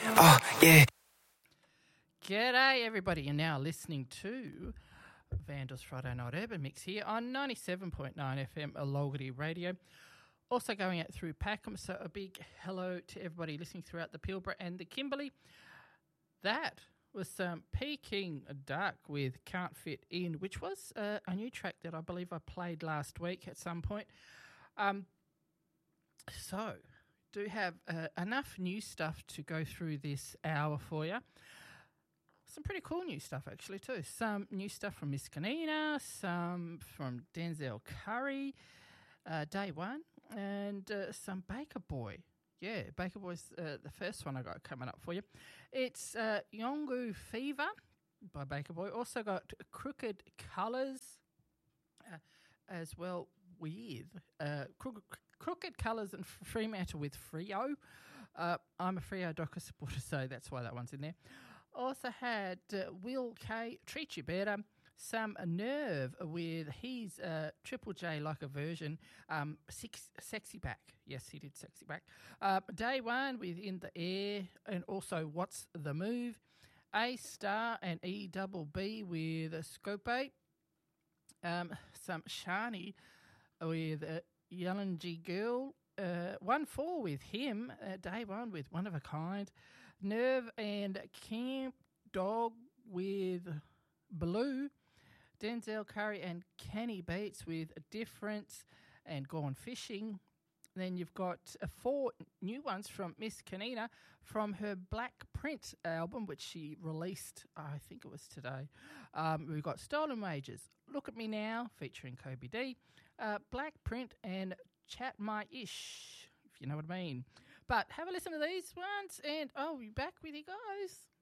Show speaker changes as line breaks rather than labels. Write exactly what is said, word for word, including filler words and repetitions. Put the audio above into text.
Oh, yeah.
G'day, everybody. You're now listening to Vandals Friday Night Urban Mix here on ninety-seven point nine F M Alogity Radio. Also going out through Packham, so a big hello to everybody listening throughout the Pilbara and the Kimberley. That was some Peking Duck with Can't Fit In, which was uh, a new track that I believe I played last week at some point. Um, so, do have uh, enough new stuff to go through this hour for you. Some pretty cool new stuff, actually, too. Some new stuff from Miss Kanina, some from Denzel Curry, uh, Day One, and uh, some Baker Boy. Yeah, Baker Boy's uh, the first one I got coming up for you. It's uh, Yongu Fever by Baker Boy. Also got Crooked Colours uh, as well with uh, Crooked, Crooked Colours and Fremantle with Frio. Uh, I'm a Frio Docker supporter, so that's why that one's in there. Also had uh, Will K, Treat You Better, some Nerve with his uh, Triple J like a version, um, six, Sexy Back. Yes, he did Sexy Back. Uh, Day One with In the Air, and also What's the Move. A Star and E Double B with uh, Scope eight. Um, some Shani with uh, Yellenji Girl. Uh, one four with him. Uh, Day One with One of a Kind. Nerve and Camp Dog with Blue, Denzel Curry and Kenny Beats with Difference and Gone Fishing. Then you've got uh, four new ones from Miss Kanina from her Black Print album, which she released, I think it was today. Um, we've got Stolen Wages, Look at Me Now, featuring Kobe D, uh, Black Print and Chat My Ish, if you know what I mean. But have a listen to these ones, and I'll be back with you guys.